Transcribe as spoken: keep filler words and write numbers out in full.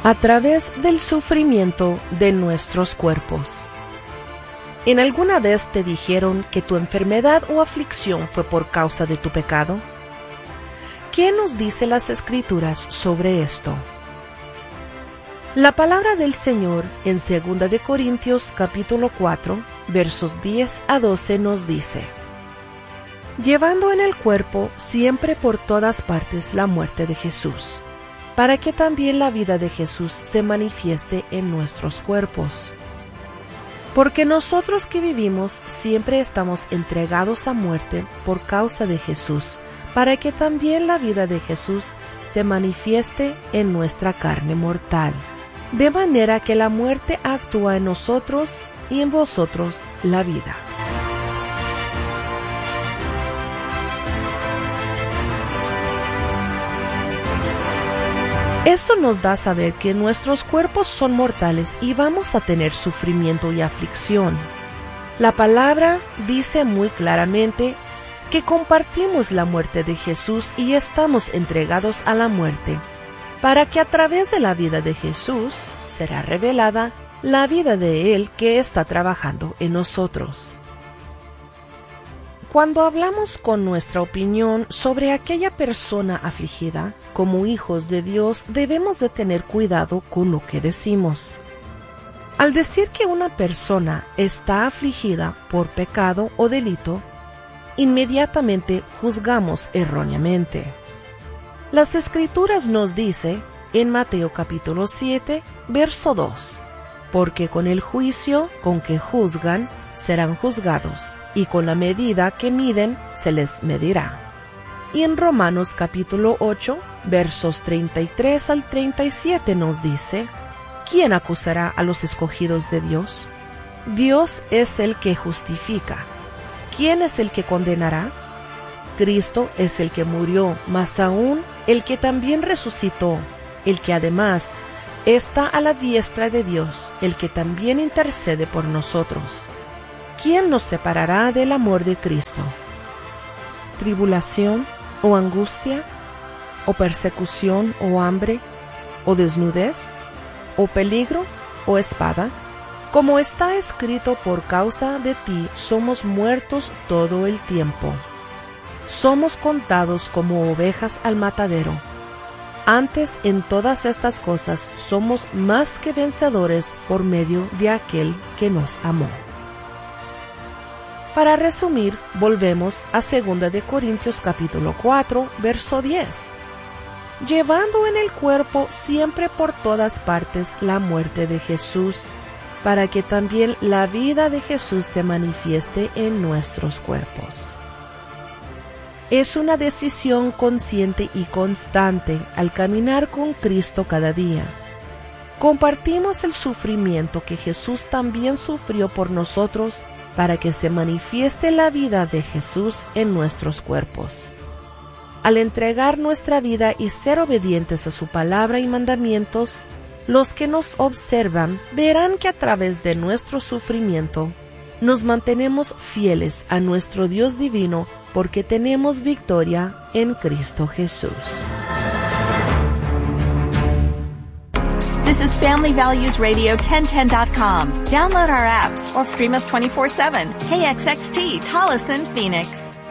a través del sufrimiento de nuestros cuerpos. ¿En alguna vez te dijeron que tu enfermedad o aflicción fue por causa de tu pecado? ¿Qué nos dice las Escrituras sobre esto? La palabra del Señor en segunda de Corintios capítulo cuatro, versos diez a doce nos dice: llevando en el cuerpo siempre por todas partes la muerte de Jesús, para que también la vida de Jesús se manifieste en nuestros cuerpos. Porque nosotros que vivimos siempre estamos entregados a muerte por causa de Jesús, para que también la vida de Jesús se manifieste en nuestra carne mortal. De manera que la muerte actúa en nosotros y en vosotros la vida. Esto nos da a saber que nuestros cuerpos son mortales y vamos a tener sufrimiento y aflicción. La palabra dice muy claramente que compartimos la muerte de Jesús y estamos entregados a la muerte, para que a través de la vida de Jesús será revelada la vida de Él que está trabajando en nosotros. Cuando hablamos con nuestra opinión sobre aquella persona afligida, como hijos de Dios debemos de tener cuidado con lo que decimos. Al decir que una persona está afligida por pecado o delito, inmediatamente juzgamos erróneamente. Las Escrituras nos dice en Mateo capítulo siete, verso dos, porque con el juicio con que juzgan serán juzgados, y con la medida que miden se les medirá. Y en Romanos capítulo ocho, versos treinta y tres al treinta y siete nos dice: ¿quién acusará a los escogidos de Dios? Dios es el que justifica. ¿Quién es el que condenará? Cristo es el que murió, más aún el que también resucitó, el que además está a la diestra de Dios, el que también intercede por nosotros. ¿Quién nos separará del amor de Cristo? ¿Tribulación o angustia? ¿O persecución o hambre? ¿O desnudez? ¿O peligro o espada? Como está escrito, por causa de ti somos muertos todo el tiempo. Somos contados como ovejas al matadero. Antes, en todas estas cosas, somos más que vencedores por medio de aquel que nos amó. Para resumir, volvemos a segunda de Corintios capítulo cuatro, verso diez. Llevando en el cuerpo siempre por todas partes la muerte de Jesús, para que también la vida de Jesús se manifieste en nuestros cuerpos. Es una decisión consciente y constante al caminar con Cristo cada día. Compartimos el sufrimiento que Jesús también sufrió por nosotros, para que se manifieste la vida de Jesús en nuestros cuerpos. Al entregar nuestra vida y ser obedientes a su palabra y mandamientos, los que nos observan verán que a través de nuestro sufrimiento nos mantenemos fieles a nuestro Dios divino, porque tenemos victoria en Cristo Jesús. This is Family Values Radio ten ten dot com. Download our apps or stream us twenty-four seven. K X X T, Tolleson, Phoenix.